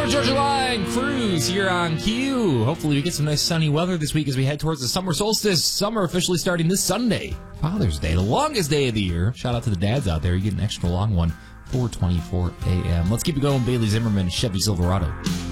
Georgia Line cruise here on Q. Hopefully we get some nice sunny weather this week as we head towards the summer solstice. Summer officially starting this Sunday. Father's Day, the longest day of the year. Shout out to the dads out there. You get an extra long one, 4:24 a.m. Let's keep it going. Bailey Zimmerman, Chevy Silverado.